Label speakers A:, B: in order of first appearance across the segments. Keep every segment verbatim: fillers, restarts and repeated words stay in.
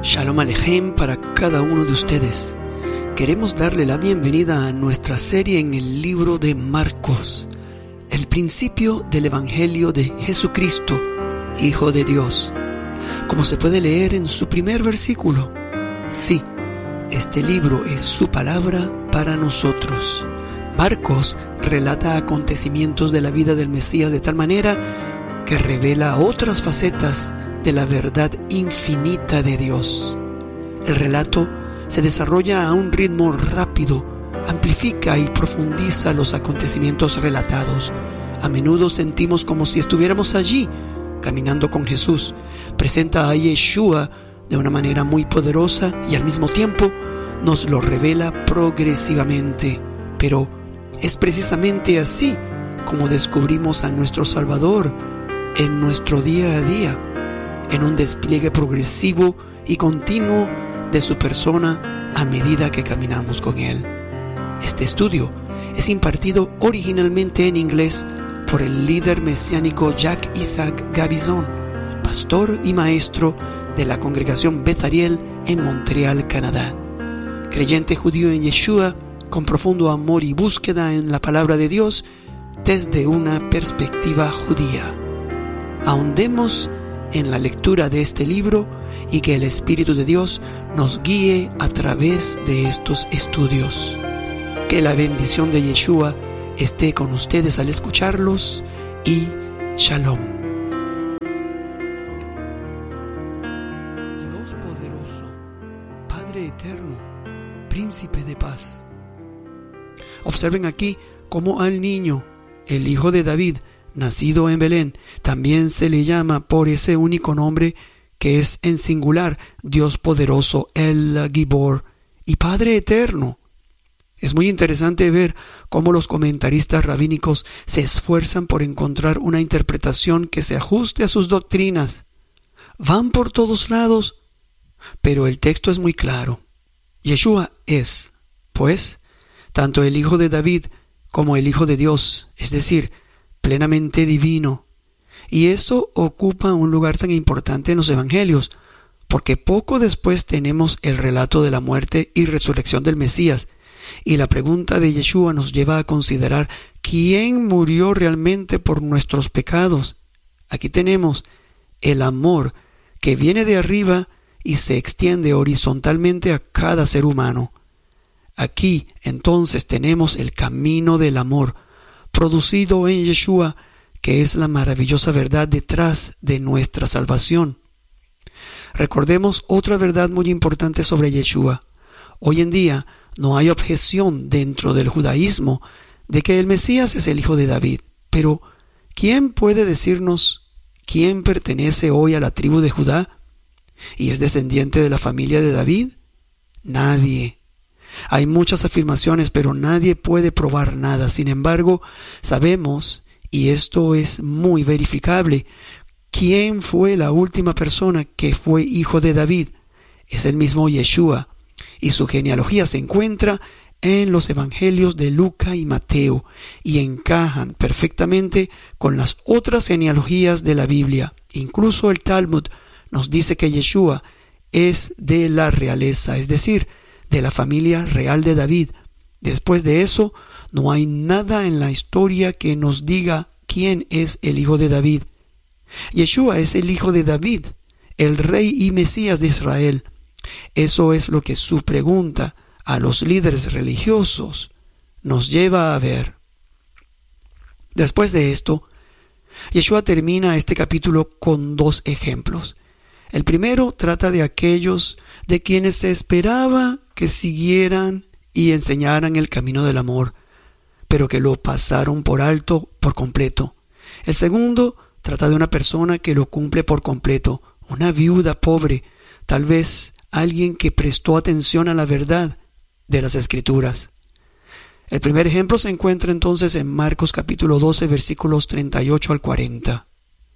A: Shalom Alejem para cada uno de ustedes. Queremos darle la bienvenida a nuestra serie en el libro de Marcos, el principio del Evangelio de Jesucristo, Hijo de Dios. Como se puede leer en su primer versículo, sí, este libro es su palabra para nosotros. Marcos relata acontecimientos de la vida del Mesías de tal manera que revela otras facetas de la verdad infinita de Dios. El relato se desarrolla a un ritmo rápido, amplifica y profundiza los acontecimientos relatados. A menudo sentimos como si estuviéramos allí, caminando con Jesús. Presenta a Yeshua de una manera muy poderosa y al mismo tiempo nos lo revela progresivamente. Pero es precisamente así como descubrimos a nuestro Salvador en nuestro día a día, en un despliegue progresivo y continuo de su persona a medida que caminamos con Él. Este estudio es impartido originalmente en inglés por el líder mesiánico Jacques Isaac Gabizon, pastor y maestro de la congregación Beth Ariel en Montreal, Canadá. Creyente judío en Yeshua, con profundo amor y búsqueda en la palabra de Dios desde una perspectiva judía. Ahondemos en la lectura de este libro y que el Espíritu de Dios nos guíe a través de estos estudios. Que la bendición de Yeshua esté con ustedes al escucharlos y Shalom. Dios poderoso, Padre eterno, Príncipe de paz. Observen aquí cómo al niño, el hijo de David, nacido en Belén, también se le llama por ese único nombre que es en singular, Dios poderoso, El Gibor y Padre eterno. Es muy interesante ver cómo los comentaristas rabínicos se esfuerzan por encontrar una interpretación que se ajuste a sus doctrinas. Van por todos lados, pero el texto es muy claro. Yeshua es, pues, tanto el Hijo de David como el Hijo de Dios, es decir, plenamente divino. Y eso ocupa un lugar tan importante en los evangelios, porque poco después tenemos el relato de la muerte y resurrección del Mesías, y la pregunta de Yeshua nos lleva a considerar quién murió realmente por nuestros pecados. Aquí tenemos el amor que viene de arriba y se extiende horizontalmente a cada ser humano. Aquí entonces tenemos el camino del amor, producido en Yeshua, que es la maravillosa verdad detrás de nuestra salvación. Recordemos otra verdad muy importante sobre Yeshua. Hoy en día no hay objeción dentro del judaísmo de que el Mesías es el hijo de David. Pero, ¿quién puede decirnos quién pertenece hoy a la tribu de Judá y es descendiente de la familia de David? Nadie. Hay muchas afirmaciones, pero nadie puede probar nada. Sin embargo, sabemos, y esto es muy verificable, quién fue la última persona que fue hijo de David. Es el mismo Yeshua, y su genealogía se encuentra en los evangelios de Lucas y Mateo, y encajan perfectamente con las otras genealogías de la Biblia. Incluso el Talmud nos dice que Yeshua es de la realeza, es decir, de la familia real de David. Después de eso, no hay nada en la historia que nos diga quién es el hijo de David. Yeshua es el hijo de David, el rey y Mesías de Israel. Eso es lo que su pregunta a los líderes religiosos nos lleva a ver. Después de esto, Yeshua termina este capítulo con dos ejemplos. El primero trata de aquellos de quienes se esperaba que siguieran y enseñaran el camino del amor, pero que lo pasaron por alto por completo. El segundo trata de una persona que lo cumple por completo, una viuda pobre, tal vez alguien que prestó atención a la verdad de las Escrituras. El primer ejemplo se encuentra entonces en Marcos capítulo doce, versículos treinta y ocho al cuarenta.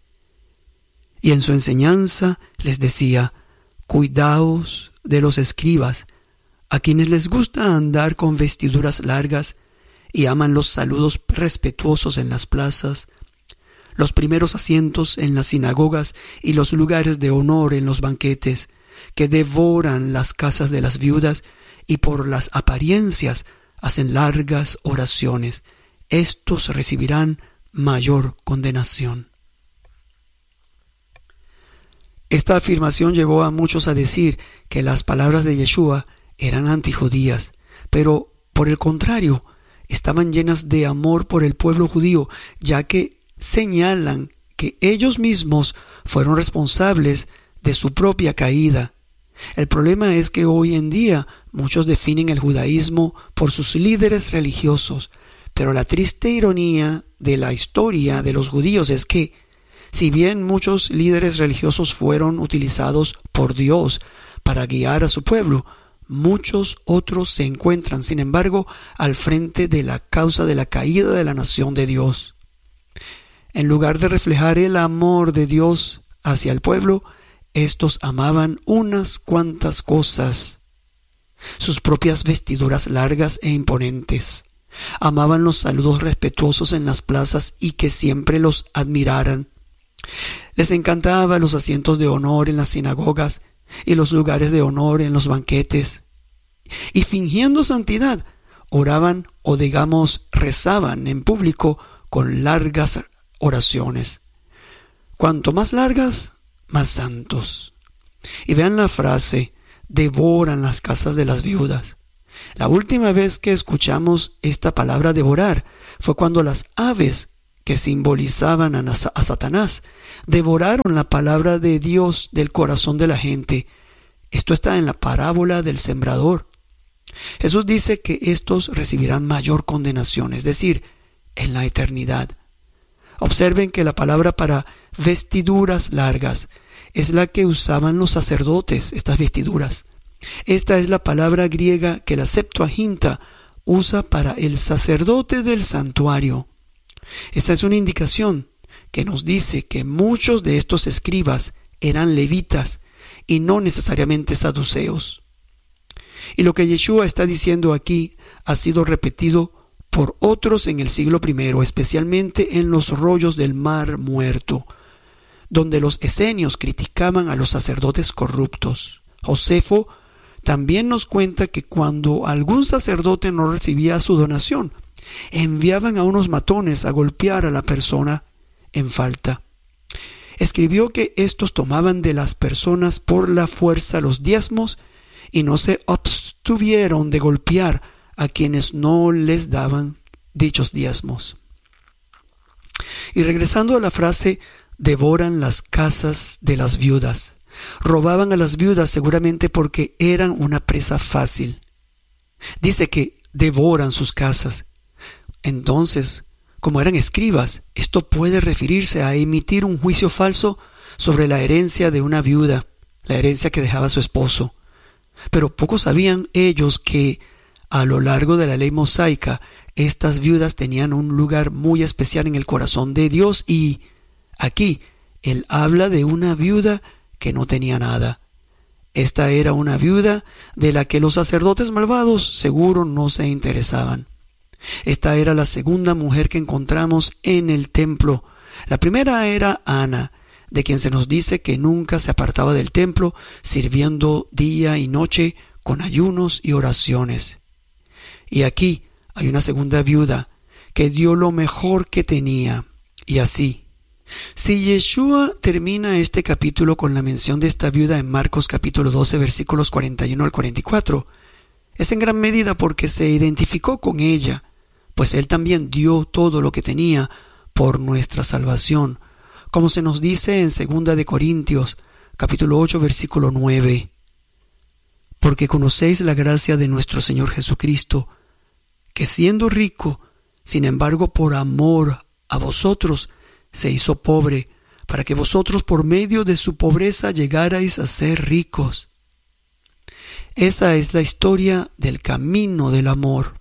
A: Y en su enseñanza les decía: cuidaos de los escribas, a quienes les gusta andar con vestiduras largas y aman los saludos respetuosos en las plazas, los primeros asientos en las sinagogas y los lugares de honor en los banquetes, que devoran las casas de las viudas y por las apariencias hacen largas oraciones. Estos recibirán mayor condenación. Esta afirmación llevó a muchos a decir que las palabras de Yeshua eran antijudías, pero por el contrario, estaban llenas de amor por el pueblo judío, ya que señalan que ellos mismos fueron responsables de su propia caída. El problema es que hoy en día muchos definen el judaísmo por sus líderes religiosos, pero la triste ironía de la historia de los judíos es que, si bien muchos líderes religiosos fueron utilizados por Dios para guiar a su pueblo, muchos otros se encuentran, sin embargo, al frente de la causa de la caída de la nación de Dios. En lugar de reflejar el amor de Dios hacia el pueblo, estos amaban unas cuantas cosas: sus propias vestiduras largas e imponentes. Amaban los saludos respetuosos en las plazas y que siempre los admiraran. Les encantaban los asientos de honor en las sinagogas y los lugares de honor en los banquetes. Y fingiendo santidad, oraban o digamos rezaban en público con largas oraciones. Cuanto más largas, más santos. Y vean la frase: devoran las casas de las viudas. La última vez que escuchamos esta palabra devorar fue cuando las aves que simbolizaban a, a Satanás devoraron la palabra de Dios del corazón de la gente. Esto está en la parábola del sembrador. Jesús dice que estos recibirán mayor condenación, es decir, en la eternidad. Observen que la palabra para vestiduras largas es la que usaban los sacerdotes, estas vestiduras. Esta es la palabra griega que la Septuaginta usa para el sacerdote del santuario. Esta es una indicación que nos dice que muchos de estos escribas eran levitas y no necesariamente saduceos. Y lo que Yeshua está diciendo aquí ha sido repetido por otros en el siglo primero, especialmente en los rollos del Mar Muerto, donde los esenios criticaban a los sacerdotes corruptos. Josefo también nos cuenta que cuando algún sacerdote no recibía su donación, enviaban a unos matones a golpear a la persona en falta. Escribió que estos tomaban de las personas por la fuerza los diezmos y no se abstuvieron de golpear a quienes no les daban dichos diezmos. Y regresando a la frase, devoran las casas de las viudas. Robaban a las viudas seguramente porque eran una presa fácil. Dice que devoran sus casas. Entonces, como eran escribas, esto puede referirse a emitir un juicio falso sobre la herencia de una viuda, la herencia que dejaba su esposo. Pero poco sabían ellos que, a lo largo de la ley mosaica, estas viudas tenían un lugar muy especial en el corazón de Dios y, aquí, él habla de una viuda que no tenía nada. Esta era una viuda de la que los sacerdotes malvados seguro no se interesaban. Esta era la segunda mujer que encontramos en el templo. La primera era Ana, de quien se nos dice que nunca se apartaba del templo, sirviendo día y noche con ayunos y oraciones. Y aquí hay una segunda viuda que dio lo mejor que tenía. Y así, si Yeshua termina este capítulo con la mención de esta viuda en Marcos capítulo doce versículos cuarenta y uno al cuarenta y cuatro, es en gran medida porque se identificó con ella, pues él también dio todo lo que tenía por nuestra salvación, como se nos dice en segunda de Corintios capítulo ocho versículo nueve. Porque conocéis la gracia de nuestro Señor Jesucristo, que siendo rico, sin embargo por amor a vosotros, se hizo pobre, para que vosotros por medio de su pobreza llegarais a ser ricos. Esa es la historia del camino del amor.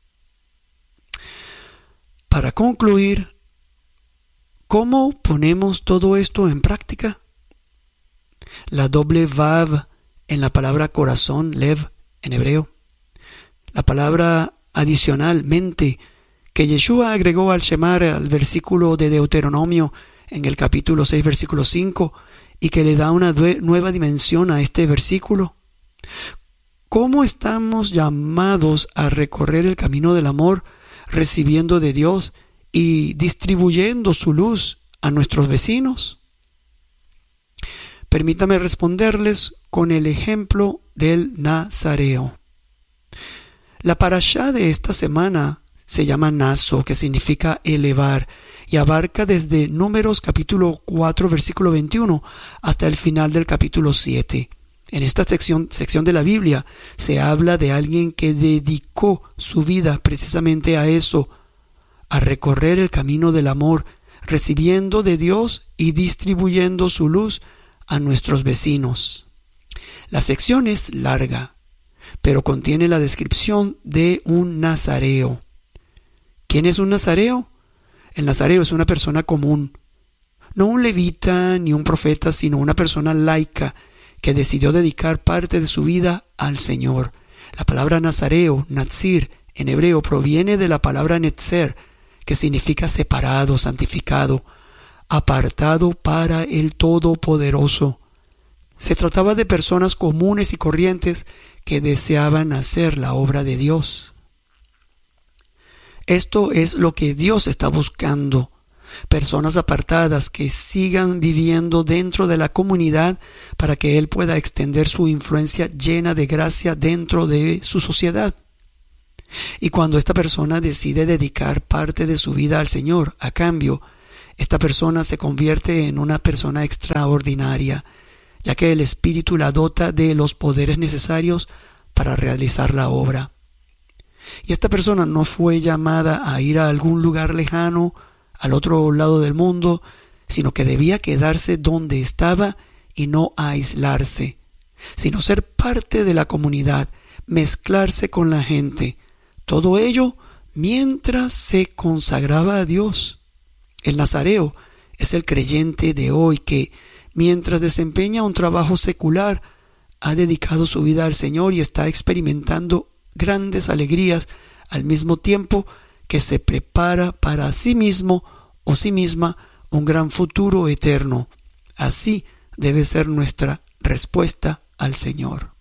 A: Para concluir, ¿cómo ponemos todo esto en práctica? La doble vav en la palabra corazón, lev en hebreo, la palabra adicional, mente, que Yeshua agregó al Shemar, al versículo de Deuteronomio en el capítulo seis versículo cinco, y que le da una nueva dimensión a este versículo. ¿Cómo estamos llamados a recorrer el camino del amor, recibiendo de Dios y distribuyendo su luz a nuestros vecinos? Permítame responderles con el ejemplo del Nazareo. La parashá de esta semana se llama Naso, que significa elevar, y abarca desde Números capítulo cuatro, versículo veintiuno, hasta el final del capítulo siete. En esta sección, sección de la Biblia se habla de alguien que dedicó su vida precisamente a eso, a recorrer el camino del amor, recibiendo de Dios y distribuyendo su luz a nuestros vecinos. La sección es larga, pero contiene la descripción de un nazareo. ¿Quién es un nazareo? El nazareo es una persona común, no un levita ni un profeta, sino una persona laica que decidió dedicar parte de su vida al Señor. La palabra nazareo, nazir, en hebreo proviene de la palabra netzer, que significa separado, santificado, apartado para el Todopoderoso. Se trataba de personas comunes y corrientes que deseaban hacer la obra de Dios. Esto es lo que Dios está buscando. Personas apartadas que sigan viviendo dentro de la comunidad para que Él pueda extender su influencia llena de gracia dentro de su sociedad. Y cuando esta persona decide dedicar parte de su vida al Señor, a cambio, esta persona se convierte en una persona extraordinaria, ya que el Espíritu la dota de los poderes necesarios para realizar la obra. Y esta persona no fue llamada a ir a algún lugar lejano, al otro lado del mundo, sino que debía quedarse donde estaba y no aislarse, sino ser parte de la comunidad, mezclarse con la gente. Todo ello mientras se consagraba a Dios. El nazareo es el creyente de hoy que, mientras desempeña un trabajo secular, ha dedicado su vida al Señor y está experimentando grandes alegrías al mismo tiempo que se prepara para sí mismo o sí misma un gran futuro eterno. Así debe ser nuestra respuesta al Señor.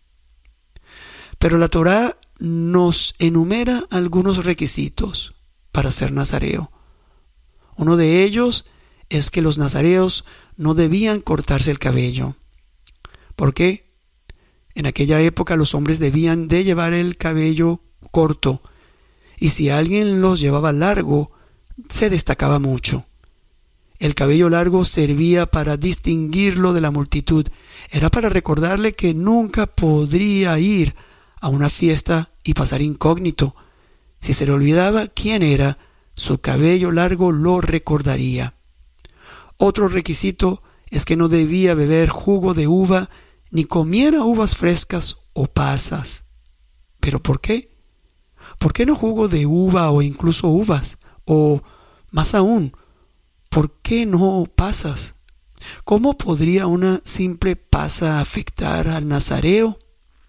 A: Pero la Torá nos enumera algunos requisitos para ser nazareo. Uno de ellos es que los nazareos no debían cortarse el cabello. ¿Por qué? En aquella época los hombres debían de llevar el cabello corto, y si alguien los llevaba largo, se destacaba mucho. El cabello largo servía para distinguirlo de la multitud. Era para recordarle que nunca podría ir a una fiesta y pasar incógnito. Si se le olvidaba quién era, su cabello largo lo recordaría. Otro requisito es que no debía beber jugo de uva ni comiera uvas frescas o pasas. ¿Pero por qué? ¿Por qué no jugo de uva o incluso uvas? O, más aún, ¿por qué no pasas? ¿Cómo podría una simple pasa afectar al nazareo?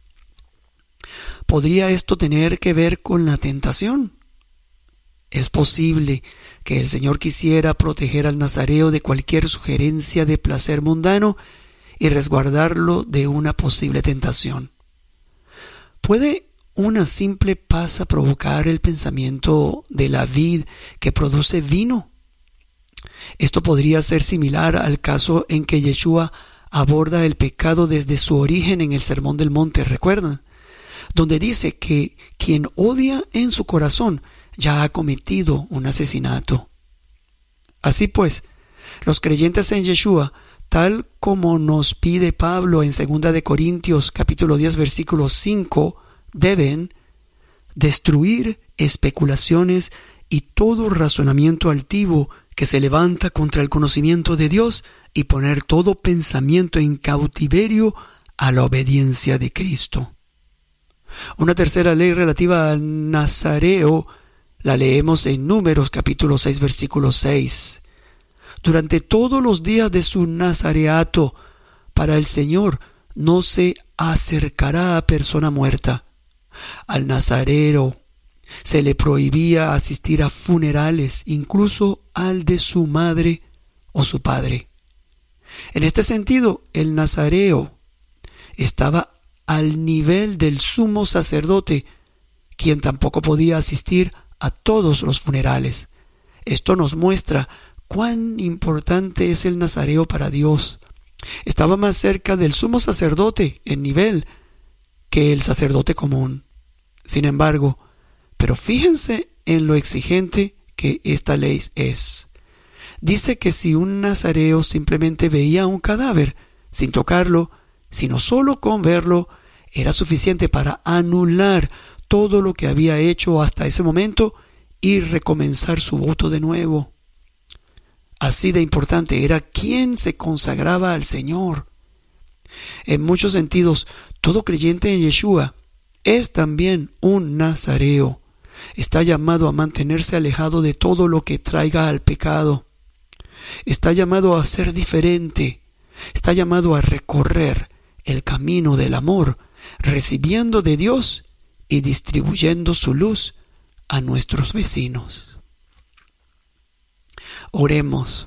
A: ¿Podría esto tener que ver con la tentación? Es posible que el Señor quisiera proteger al nazareo de cualquier sugerencia de placer mundano y resguardarlo de una posible tentación. ¿Puede una simple pasa provocar el pensamiento de la vid que produce vino? Esto podría ser similar al caso en que Yeshua aborda el pecado desde su origen en el Sermón del Monte, ¿recuerdan? Donde dice que quien odia en su corazón ya ha cometido un asesinato. Así pues, los creyentes en Yeshua, tal como nos pide Pablo en segunda de Corintios capítulo diez versículo cinco, deben destruir especulaciones y todo razonamiento altivo que se levanta contra el conocimiento de Dios y poner todo pensamiento en cautiverio a la obediencia de Cristo. Una tercera ley relativa al nazareo la leemos en Números capítulo seis versículo seis. Durante todos los días de su nazareato, para el Señor no se acercará a persona muerta. Al nazareo se le prohibía asistir a funerales, incluso al de su madre o su padre. En este sentido, el nazareo estaba al nivel del sumo sacerdote, quien tampoco podía asistir a todos los funerales. Esto nos muestra cuán importante es el nazareo para Dios. Estaba más cerca del sumo sacerdote en nivel que el sacerdote común. Sin embargo, pero fíjense en lo exigente que esta ley es. Dice que si un nazareo simplemente veía un cadáver sin tocarlo, sino solo con verlo, era suficiente para anular todo lo que había hecho hasta ese momento y recomenzar su voto de nuevo. Así de importante era quién se consagraba al Señor. En muchos sentidos, todo creyente en Yeshua es también un nazareo. Está llamado a mantenerse alejado de todo lo que traiga al pecado. Está llamado a ser diferente. Está llamado a recorrer el camino del amor, recibiendo de Dios y distribuyendo su luz a nuestros vecinos. Oremos.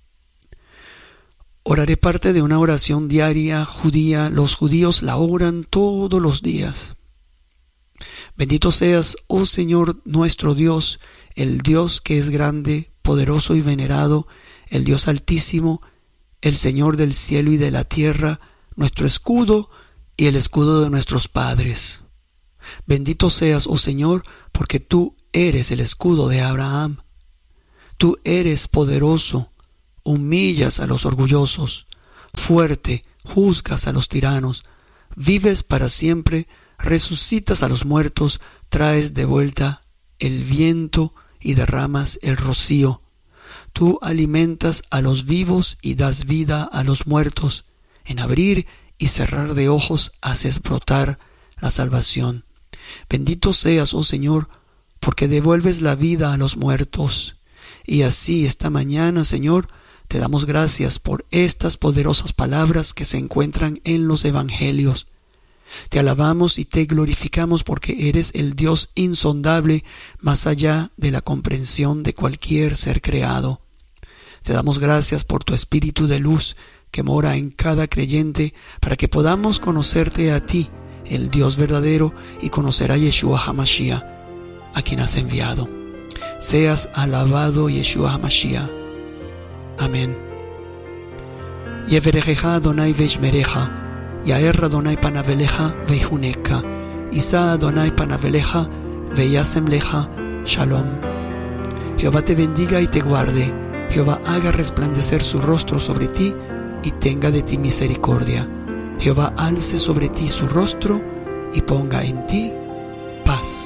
A: Oraré parte de una oración diaria judía. Los judíos la oran todos los días. Bendito seas, oh Señor nuestro Dios, el Dios que es grande, poderoso y venerado, el Dios altísimo, el Señor del cielo y de la tierra, nuestro escudo y el escudo de nuestros padres. Bendito seas, oh Señor, porque tú eres el escudo de Abraham. Tú eres poderoso, humillas a los orgullosos, fuerte, juzgas a los tiranos, vives para siempre, resucitas a los muertos, traes de vuelta el viento y derramas el rocío. Tú alimentas a los vivos y das vida a los muertos. En abrir y cerrar de ojos haces brotar la salvación. Bendito seas, oh Señor, porque devuelves la vida a los muertos. Y así esta mañana, Señor, te damos gracias por estas poderosas palabras que se encuentran en los evangelios. Te alabamos y te glorificamos porque eres el Dios insondable, más allá de la comprensión de cualquier ser creado. Te damos gracias por tu espíritu de luz que mora en cada creyente, para que podamos conocerte a ti, el Dios verdadero, y conocer a Yeshua HaMashiach, a quien has enviado. Seas alabado, Yeshua HaMashiach. Amén. Yeverejeja Adonai veishmereja, Yaer Adonai panaveleja veihuneka, Isa Adonai panaveleja veyasemleja, Shalom. Jehová te bendiga y te guarde. Jehová haga resplandecer su rostro sobre ti y tenga de ti misericordia. Jehová alce sobre ti su rostro y ponga en ti paz.